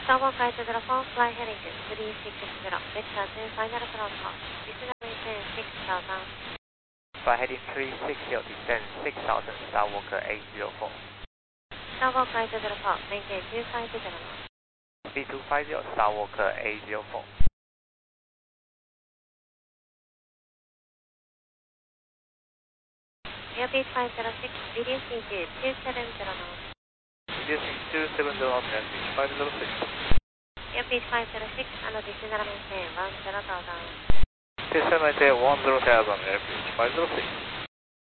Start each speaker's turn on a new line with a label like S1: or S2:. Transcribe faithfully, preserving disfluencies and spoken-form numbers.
S1: Starboard flight to the phone, fly heading to three six zero, vector to final protocol, descend maintain six thousand.
S2: Fly heading three six zero, descend six thousand, Starwalker eight zero four.
S1: Starboard flight to the phone, maintain two five zero.
S2: B two five zero, Starwalker eight zero four.
S1: Airbus five zero six, reducing to two seven zero knots.
S2: Reducing two seven zero knots, airspeed five zero six.
S1: Airbus five zero six, and descend maintain one zero thousand.
S2: Descend maintain one zero thousand, airspeed five zero six.